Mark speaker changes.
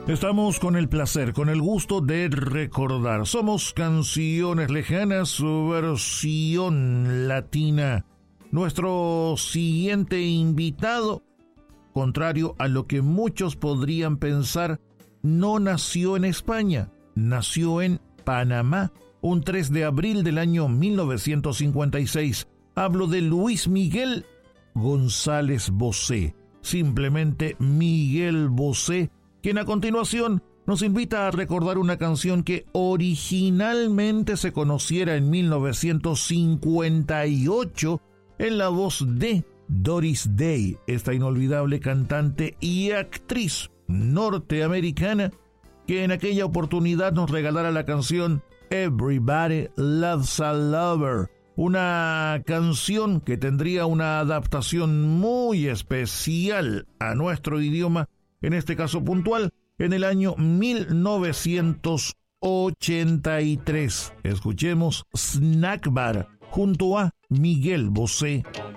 Speaker 1: Estamos con el placer, con el gusto de recordar. Somos Canciones Lejanas, su versión latina. Nuestro siguiente invitado, contrario a lo que muchos podrían pensar, no nació en España, nació en Panamá, un 3 de abril del año 1956. Hablo de Luis Miguel González Bosé, simplemente Miguel Bosé, quien a continuación nos invita a recordar una canción que originalmente se conociera en 1958 en la voz de Doris Day, esta inolvidable cantante y actriz norteamericana que en aquella oportunidad nos regalara la canción Everybody Loves a Lover, una canción que tendría una adaptación muy especial a nuestro idioma, en este caso puntual, en el año 1983. Escuchemos Snack Bar junto a Miguel Bosé.